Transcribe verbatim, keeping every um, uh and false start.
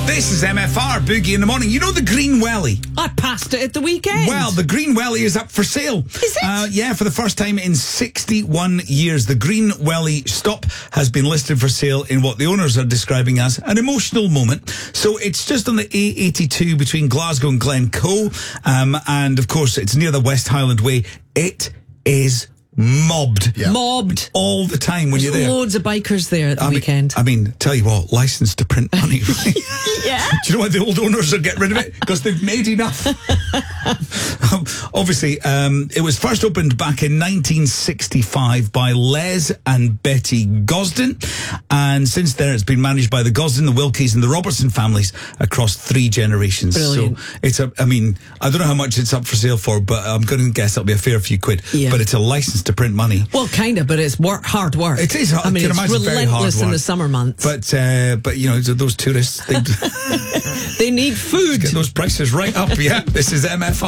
This is M F R, Boogie in the Morning. You know the Green Welly? I passed it at the weekend. Well, the Green Welly is up for sale. Is it? Uh, yeah, for the first time in sixty-one years. The Green Welly stop has been listed for sale in what the owners are describing as an emotional moment. So it's just on the A eighty-two between Glasgow and Glencoe. Um, and, of course, it's near the West Highland Way. It is mobbed. Yeah. Mobbed. All the time when There's you're there. Loads of bikers there at the I mean, weekend. I mean, tell you what, license to print money, right? Yeah. Do you know why the old owners are getting rid of it? Because they've made enough. Obviously, um, it was first opened back in nineteen sixty-five by Les and Betty Gosden. And since then, it's been managed by the Gosden, the Wilkies and the Robertson families across three generations. Brilliant. So it's a, I mean, I don't know how much it's up for sale for, but I'm going to guess it'll be a fair few quid. Yeah. But it's a license to print money. Well, kind of, but it's work, hard work. It is. I mean, can it's imagine very hard relentless in work. the summer months. But, uh, but you know, those tourists, they They need food. get those prices right up. Yeah, this is M F R.